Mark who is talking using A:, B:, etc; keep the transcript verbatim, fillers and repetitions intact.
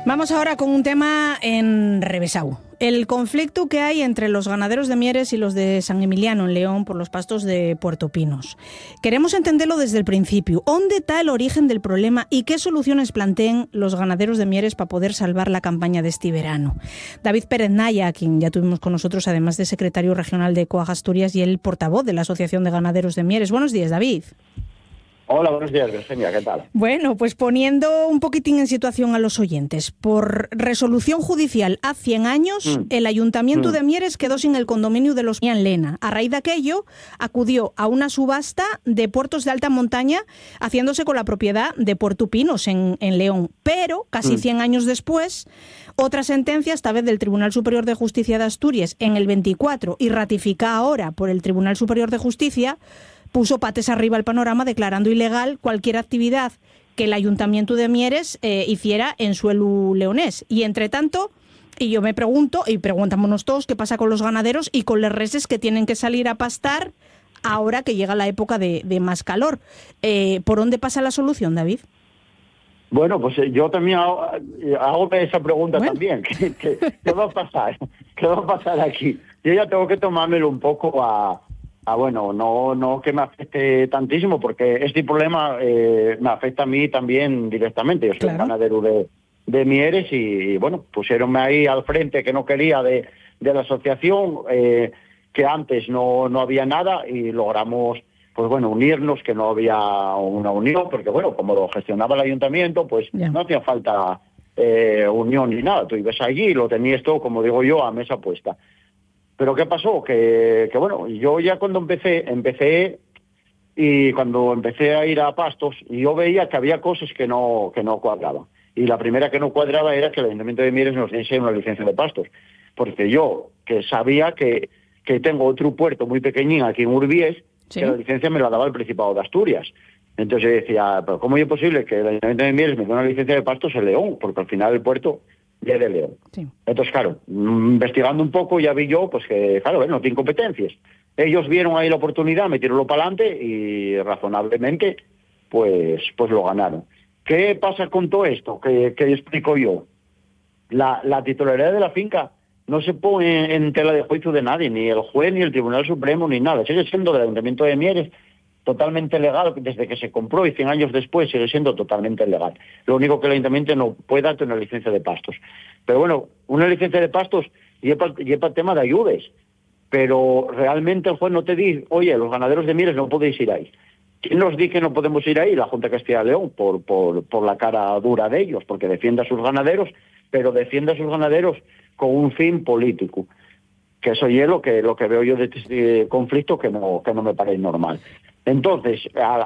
A: Vamos ahora con un tema enrevesado. El conflicto que hay entre los ganaderos de Mieres y los de San Emiliano, en León, por los pastos de Puerto Pinos. Queremos entenderlo desde el principio. ¿Dónde está el origen del problema y qué soluciones planteen los ganaderos de Mieres para poder salvar la campaña de este verano? David Pérez Naya, a quien ya tuvimos con nosotros, además de secretario regional de Coag Asturias y el portavoz de la Asociación de Ganaderos de Mieres. Buenos días, David.
B: Hola, buenos días, Virginia, ¿qué tal?
A: Bueno, pues poniendo un poquitín en situación a los oyentes. Por resolución judicial hace cien años, mm. el Ayuntamiento mm. de Mieres quedó sin el condominio de los en Lena. A raíz de aquello, acudió a una subasta de puertos de alta montaña, haciéndose con la propiedad de Puerto Pinos, en, en León. Pero, casi mm. cien años después, otra sentencia, esta vez del Tribunal Superior de Justicia de Asturias, en el veinticuatro, y ratificada ahora por el Tribunal Superior de Justicia, puso pates arriba el panorama, declarando ilegal cualquier actividad que el Ayuntamiento de Mieres eh, hiciera en suelo leonés. Y entre tanto, y yo me pregunto, y preguntámonos todos, qué pasa con los ganaderos y con los reses que tienen que salir a pastar ahora que llega la época de, de más calor. Eh, ¿Por dónde pasa la solución, David?
B: Bueno, pues yo también hago, hago esa pregunta bueno. también. ¿Qué, qué, ¿Qué va a pasar? ¿Qué va a pasar aquí? Yo ya tengo que tomármelo un poco a... Ah, bueno, no no que me afecte tantísimo, porque este problema eh, me afecta a mí también directamente. Yo soy claro. ganadero de, de Mieres y, y, bueno, pusieronme ahí al frente, que no quería, de, de la asociación, eh, que antes no, no había nada, y logramos, pues bueno, unirnos, que no había una unión, porque bueno, como lo gestionaba el ayuntamiento, pues yeah. no hacía falta eh, unión ni nada. Tú ibas allí y lo tenías todo, como digo yo, a mesa puesta. Pero ¿qué pasó? Que, que bueno, yo ya cuando empecé, empecé y cuando empecé a ir a pastos, yo veía que había cosas que no que no cuadraban. Y la primera que no cuadraba era que el Ayuntamiento de Mieres nos diese una licencia de pastos. Porque yo, que sabía que, que tengo otro puerto muy pequeñín aquí en Urbiés, ¿sí? que la licencia me la daba el Principado de Asturias. Entonces yo decía, pero ¿cómo es posible que el Ayuntamiento de Mieres me dé una licencia de pastos en León? Porque al final el puerto... de León. Sí. Entonces, claro, investigando un poco ya vi yo pues que, claro, no tiene competencias. Ellos vieron ahí la oportunidad, metieronlo para adelante y razonablemente pues pues lo ganaron. ¿Qué pasa con todo esto? ¿Qué, qué explico yo? La, la titularidad de la finca no se pone en tela de juicio de nadie, ni el juez, ni el Tribunal Supremo, ni nada. Sigue siendo del Ayuntamiento de Mieres, totalmente legal, desde que se compró y cien años después sigue siendo totalmente legal. Lo único que el ayuntamiento no puede darte una licencia de pastos. Pero bueno, una licencia de pastos lleva, lleva el tema de ayudas, pero realmente el juez no te dice, oye, los ganaderos de Mieres no podéis ir ahí. ¿Quién nos dice que no podemos ir ahí? La Junta de Castilla y León, por, por, por la cara dura de ellos, porque defiende a sus ganaderos, pero defiende a sus ganaderos con un fin político. Que eso es lo que, lo que veo yo de este conflicto que no, que no me parece normal. Entonces, a,